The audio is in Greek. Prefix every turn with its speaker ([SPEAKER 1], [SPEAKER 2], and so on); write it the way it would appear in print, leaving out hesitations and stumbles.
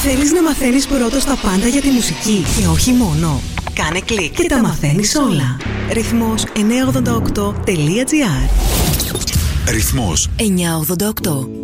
[SPEAKER 1] Θέλεις να μαθαίνεις πρώτος τα πάντα για τη μουσική και όχι μόνο? Κάνε κλικ και τα μαθαίνεις όλα. Ρυθμός 988.gr.
[SPEAKER 2] Ρυθμός
[SPEAKER 1] 988.